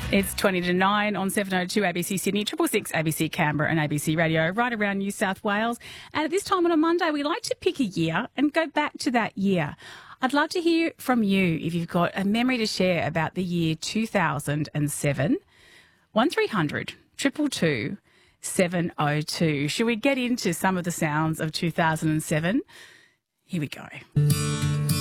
It's 20 to 9 on 702 ABC Sydney, 666 ABC Canberra and ABC Radio right around New South Wales. And at this time on a Monday, we like to pick a year and go back to that year. I'd love to hear from you if you've got a memory to share about the year 2007. 1300 222 702. Should we get into some of the sounds of 2007? Here we go.